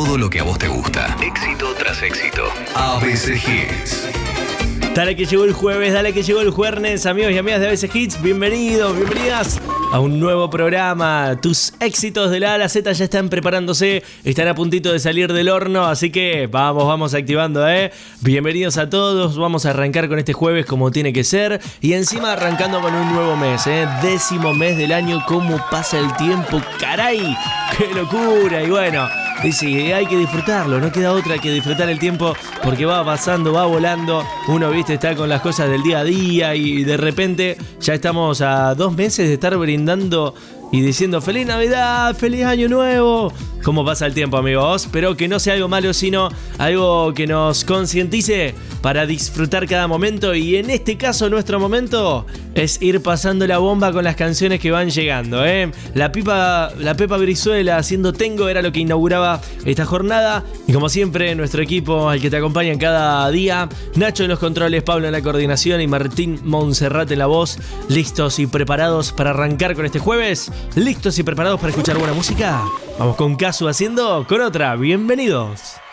todo lo que a vos te gusta. Éxito tras éxito. ABC Hits. Dale que llegó el jueves, dale que llegó el jueves, amigos y amigas de ABC Hits, bienvenidos, bienvenidas a un nuevo programa. Tus éxitos de la A a la Z ya están preparándose, están a puntito de salir del horno, así que vamos activando, Bienvenidos a todos, vamos a arrancar con este jueves como tiene que ser y encima arrancando con un nuevo mes, 10º mes del año. Cómo pasa el tiempo, caray, qué locura. Y bueno, y sí, hay que disfrutarlo, no queda otra que disfrutar el tiempo porque va pasando, va volando. Uno, viste, está con las cosas del día a día y de repente ya estamos a 2 meses de estar brindando y diciendo ¡Feliz Navidad! ¡Feliz Año Nuevo! ¿Cómo pasa el tiempo, amigos? Pero que no sea algo malo, sino algo que nos concientice para disfrutar cada momento. Y en este caso, nuestro momento es ir pasando la bomba con las canciones que van llegando, La Pepa Brizuela haciendo Tengo era lo que inauguraba esta jornada. Y como siempre, nuestro equipo al que te acompaña cada día, Nacho en los controles, Pablo en la coordinación y Martín Monserrat en la voz. ¿Listos y preparados para arrancar con este jueves? ¿Listos y preparados para escuchar buena música? Vamos con Casu haciendo con otra. Bienvenidos.